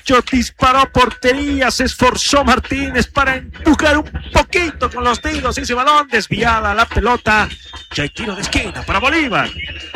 derecho, disparó a portería, se esforzó Martínez para empujar un poquito con los dedos ese balón, desviada la pelota. Ya hay tiro de esquina para Bolívar.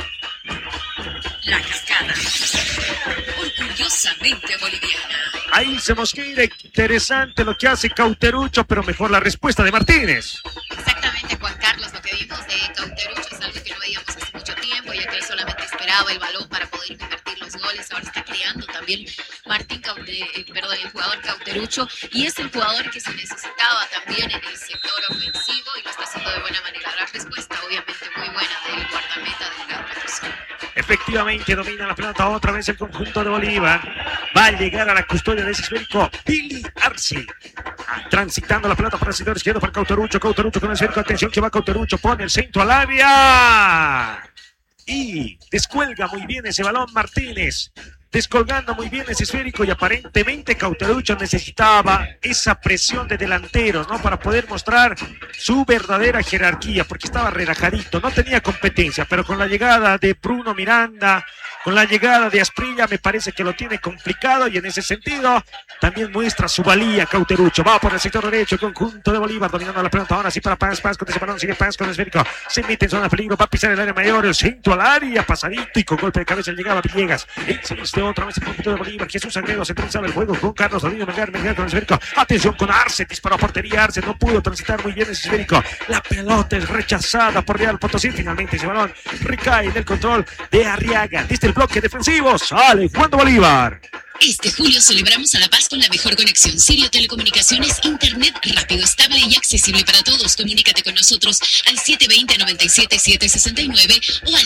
La Cascada, orgullosamente boliviana. Ahí se Mosquera, interesante lo que hace Cauterucho, pero mejor la respuesta de Martínez. Exactamente, Juan Carlos, lo que vimos de Cauterucho es algo que no veíamos hace mucho tiempo, ya que él solamente esperaba el balón para poder convertir los goles. Ahora está creando también el jugador Cauterucho, y es el jugador que se necesitaba también en el sector ofensivo y lo está haciendo de buena manera. La respuesta obviamente muy buena del guardameta del Potosí. Efectivamente, domina la pelota otra vez el conjunto de Bolívar. Va a llegar a la custodia de ese esférico Billy Arce. Transitando la pelota para el sector izquierdo para Cauterucho. Cauterucho con el esférico. Atención que va Cauterucho. Pone el centro al área. Y descuelga muy bien ese balón Martínez. Descolgando muy bien ese esférico, y aparentemente Cauterucho necesitaba esa presión de delanteros, ¿no? Para poder mostrar su verdadera jerarquía, porque estaba relajadito, no tenía competencia, pero con la llegada de Bruno Miranda, con la llegada de Asprilla, me parece que lo tiene complicado, y en ese sentido también muestra su valía Cauterucho. Va por el sector derecho, conjunto de Bolívar, dominando la pelota ahora sí para Paz con ese balón, sigue Paz con el esférico, se mete en zona de peligro, va a pisar el área mayor, el centro al área, pasadito, y con golpe de cabeza llegaba Villegas. Otra vez el conjunto de Bolívar. Jesús Sagredo se transaba el juego con Carlos Rodríguez Melgar con el esférico. Atención con Arce, disparó a portería. Arce no pudo transitar muy bien ese esférico. La pelota es rechazada por Real Potosí. Finalmente ese balón recae en el control de Arriaga. Desde el bloque defensivo sale jugando Bolívar. Este julio celebramos a La Paz con la mejor conexión. Sirio Telecomunicaciones, internet rápido, estable y accesible para todos. Comunícate con nosotros al 720-97-769 o al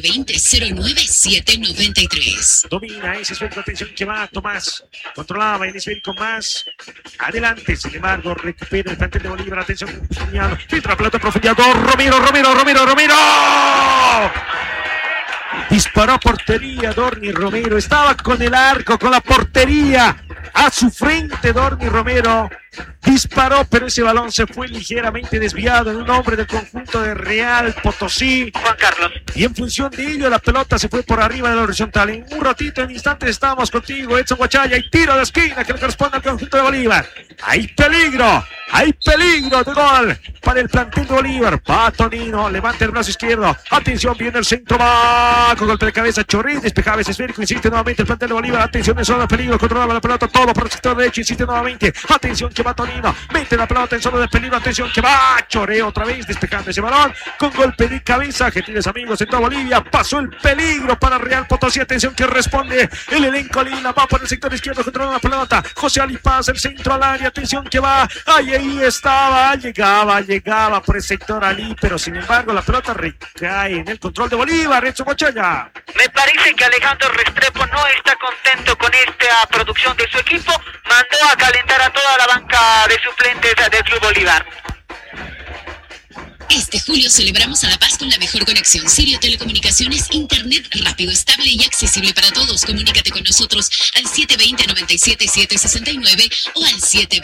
720-09793. Domina ese esférico, atención que va Tomás. Controlaba el esférico más adelante. Sin embargo, recupera el plantel de Bolívar. Atención, filtra pelota en profundidad. Romero. Disparó a portería Dorni Romero. Estaba con el arco, con la portería a su frente. Dorni Romero disparó, pero ese balón se fue ligeramente desviado en un hombre del conjunto de Real Potosí. Juan Carlos. Y en función de ello, la pelota se fue por arriba de la horizontal. En un ratito, en instantes, estamos contigo, Edson Guachaya. Y tiro de esquina que le corresponde al conjunto de Bolívar. Hay peligro de gol para el plantel de Bolívar. Va Tonino, levanta el brazo izquierdo. Atención, viene el centro, va con golpe de cabeza. Chorrín despejaba ese esférico. Insiste nuevamente el plantel de Bolívar. Atención, en zona de peligro, controlaba la pelota todo por el sector derecho. Insiste nuevamente. Atención, que va Tonino. Mete la pelota en zona de peligro. Atención, que va Choreo otra vez despejando ese balón con golpe de cabeza. Gentiles amigos en toda Bolivia. Pasó el peligro para Real Potosí. Atención, que responde el elenco Lila. Va por el sector izquierdo, controla la pelota. José Ali Paz, el centro al área. Atención, que va. Ahí estaba. Llegaba por el sector Ali, pero sin embargo la pelota recae en el control de Bolívar. Edson Mochaya. Me parece que Alejandro Restrepo no está contento con esta producción de su equipo. Mandó a calentar a toda la banca de suplentes del Club Bolívar. Este julio celebramos a La Paz con la mejor conexión. Sirio Telecomunicaciones, internet rápido, estable y accesible para todos. Comunícate con nosotros al 720-97-769 o al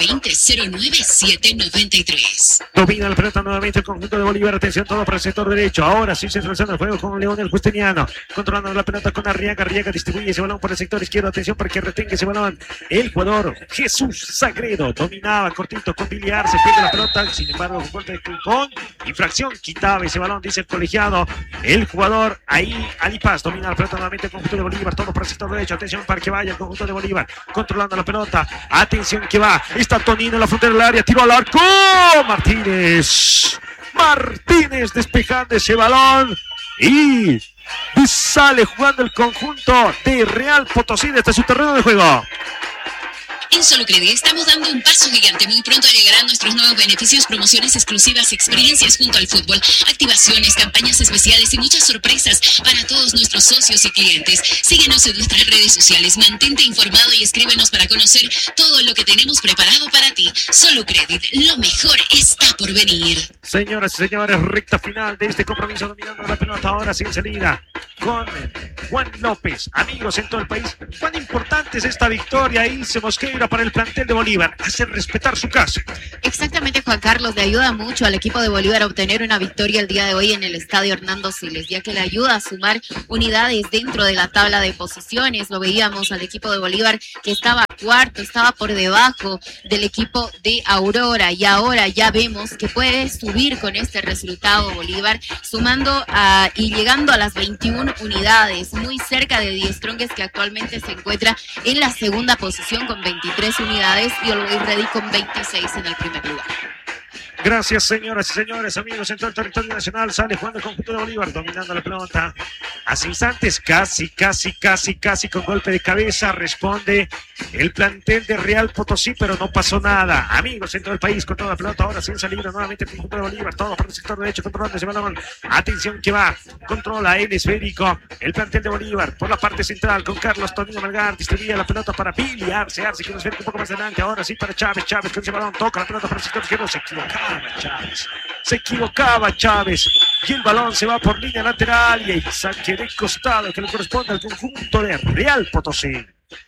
720-09793. Domina la pelota nuevamente el conjunto de Bolívar. Atención, todo para el sector derecho. Ahora sí se realiza el juego con León el Justiniano. Controlando la pelota con Arriaga. Arriaga distribuye ese balón por el sector izquierdo. Atención para que retenga ese balón el jugador Jesús Sagredo. Dominaba cortito con Billy Arce. Pierde la pelota. Sin embargo, con golpe de ping-pong. Infracción, quitaba ese balón, dice el colegiado. El jugador ahí, Alipaz, domina la pelota nuevamente el conjunto de Bolívar, todo por el sector derecho. Atención para que vaya el conjunto de Bolívar, controlando la pelota. Atención que va, está Tonino en la frontera del área, tiro al arco. Martínez despejando ese balón y sale jugando el conjunto de Real Potosí desde su terreno de juego. En Solucredit estamos dando un paso gigante. Muy pronto llegarán nuestros nuevos beneficios, promociones exclusivas, experiencias junto al fútbol, activaciones, campañas especiales y muchas sorpresas para todos nuestros socios y clientes. Síguenos en nuestras redes sociales, mantente informado y escríbenos para conocer todo lo que tenemos preparado para ti. Solucredit, lo mejor está por venir. Señoras y señores, recta final de este compromiso, dominando la pelota ahora sin salida. con Juan López. Amigos en todo el país, cuán importante es esta victoria, Ilse Mosqueira, para el plantel de Bolívar. Hacer respetar su casa. Exactamente, Juan Carlos, le ayuda mucho al equipo de Bolívar a obtener una victoria el día de hoy en el estadio Hernando Siles, ya que le ayuda a sumar unidades dentro de la tabla de posiciones. Lo veíamos al equipo de Bolívar que estaba cuarto, estaba por debajo del equipo de Aurora, y ahora ya vemos que puede subir con este resultado Bolívar, sumando y llegando a las 21 unidades, muy cerca de Die Strongest, que actualmente se encuentra en la segunda posición con 23 unidades, y Always Ready con 26 en el primer lugar. Gracias, señoras y señores, amigos en todo el territorio nacional. Sale jugando el conjunto de Bolívar, dominando la pelota. Hace instantes, casi con golpe de cabeza, responde el plantel de Real Potosí, pero no pasó nada. Amigos en todo el país, con toda la pelota, ahora sin salir nuevamente el conjunto de Bolívar, todo por el sector derecho, controlando ese balón. Atención que va, controla el esférico, el plantel de Bolívar, por la parte central, con Carlos Tonino Melgar, distribuye la pelota para Billy Arce que nos ve un poco más adelante, ahora sí para Chávez con ese balón, toca la pelota para el sector izquierdo, se equivocaba Chávez, y el balón se va por línea lateral, y el saque de costado que le corresponde al conjunto de Real Potosí.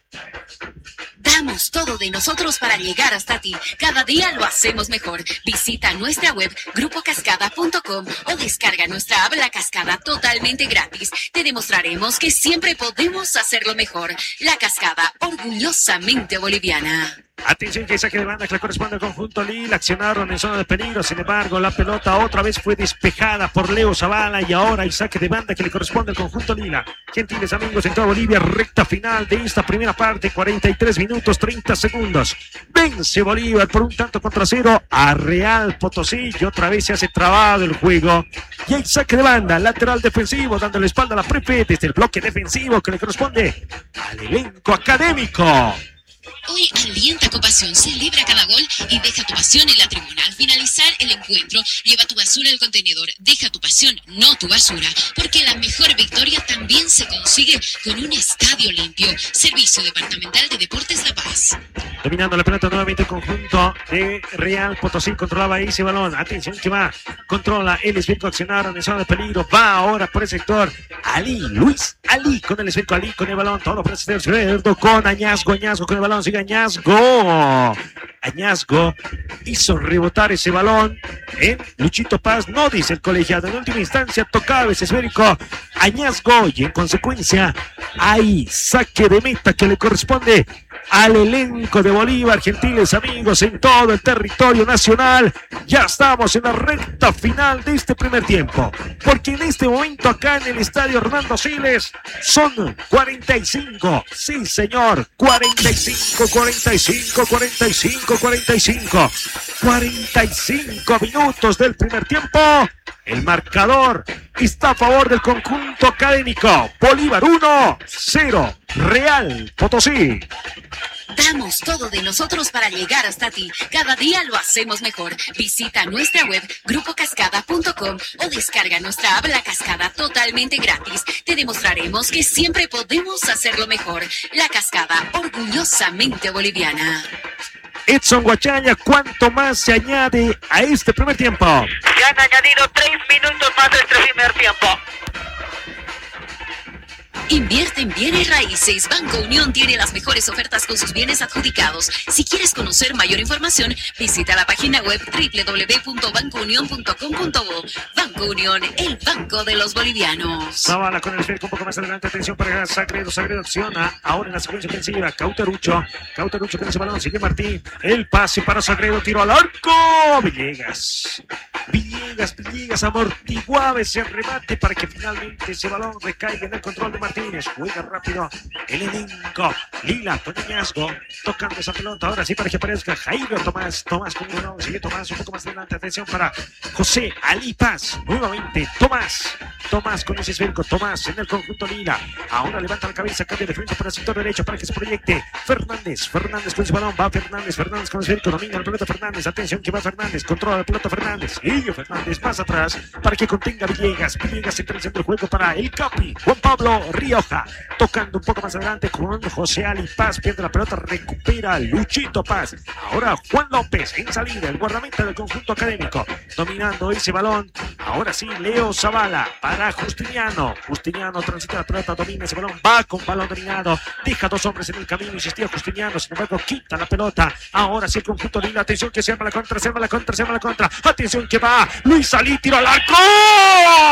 Damos todo de nosotros para llegar hasta ti. Cada día lo hacemos mejor. Visita nuestra web grupocascada.com o descarga nuestra app La Cascada totalmente gratis. Te demostraremos que siempre podemos hacerlo mejor. La Cascada, orgullosamente boliviana. Atención que hay saque de banda que le corresponde al conjunto Lila. Accionaron en zona de peligro, sin embargo la pelota otra vez fue despejada por Leo Zavala, y ahora el saque de banda que le corresponde al conjunto Lila. Gentiles amigos en toda Bolivia, recta final de esta primera parte, 43 minutos 30 segundos. Vence Bolívar por 1-0 a Real Potosí, y otra vez se hace trabado el juego. Y hay saque de banda, lateral defensivo, dando la espalda a la Prefe desde el bloque defensivo que le corresponde al elenco académico. Hoy alienta con pasión, celebra cada gol y deja tu pasión en la tribuna. Al finalizar el encuentro, lleva tu basura al contenedor. Deja tu pasión, no tu basura, porque la mejor victoria también se consigue con un estadio limpio. Servicio Departamental de Deportes La Paz. Dominando la pelota nuevamente el conjunto de Real Potosí, controlaba ahí ese balón. Atención que va, controla el esférico, accionaron en zona de peligro. Va ahora por el sector Luis Ali con el esférico, Ali con el balón, todo por el sector izquierdo con Añazgo con el balón, sigue Añazgo hizo rebotar ese balón en Luchito Paz, no dice el colegiado, en última instancia tocaba ese esférico Añazgo, y en consecuencia hay saque de meta que le corresponde al elenco de Bolívar. Gentiles amigos en todo el territorio nacional, ya estamos en la recta final de este primer tiempo, porque en este momento acá en el estadio Hernando Siles son 45, sí señor, 45 minutos del primer tiempo. El marcador está a favor del conjunto académico. Bolívar 1-0, Real Potosí. Damos todo de nosotros para llegar hasta ti. Cada día lo hacemos mejor. Visita nuestra web grupocascada.com o descarga nuestra app La Cascada totalmente gratis. Te demostraremos que siempre podemos hacerlo mejor. La Cascada, orgullosamente boliviana. Edson Guachaña, ¿cuánto más se añade a este primer tiempo? Se han añadido 3 minutos más de este primer tiempo. Invierte en bienes raíces. Banco Unión tiene las mejores ofertas con sus bienes adjudicados. Si quieres conocer mayor información, visita la página web www.bancounion.com.bo. Banco Unión, el banco de los bolivianos. Zavala con el esférico un poco más adelante. Atención para Sagredo acciona. Ahora en la secuencia ofensiva. Cauterucho con ese balón. Sigue Martín. El pase para Sagredo. Tiro al arco. Villegas amortiguaba ese remate para que finalmente ese balón recaiga en el control de Martínez. Juega rápido el elenco. Lila con Añazgo tocando esa pelota. Ahora sí para que aparezca Jairo Tomás con el balón. Sigue Tomás un poco más adelante. Atención para José Ali Paz. Nuevamente Tomás con ese esférico. Tomás en el conjunto Lila. Ahora levanta la cabeza, cambia de frente para el sector derecho para que se proyecte Fernández con ese balón. Va Fernández con el esférico. Domina la pelota Fernández. Atención que va Fernández. Controla la pelota Fernández. Y Fernández más atrás para que contenga Villegas. Villegas entra en el centro del juego para el Capi Juan Pablo Rioja. tocando un poco más adelante con José Ali Paz, pierde la pelota, recupera Luchito Paz. Ahora Juan López en salida, el guardameta del conjunto académico, dominando ese balón. Ahora sí, Leo Zavala para Justiniano. Justiniano transita la pelota, domina ese balón, va con balón dominado, deja dos hombres en el camino, insistía Justiniano, sin embargo quita la pelota. Ahora sí el conjunto de la atención que se arma la contra, atención que va, Luis Salí, tiro al arco.